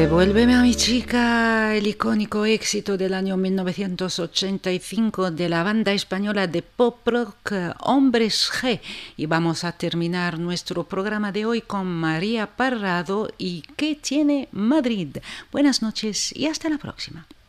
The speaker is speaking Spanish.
Vuélveme a mi chica, el icónico éxito del año 1985 de la banda española de pop rock Hombres G. Y vamos a terminar nuestro programa de hoy con María Parrado y ¿Qué tiene Madrid? Buenas noches y hasta la próxima.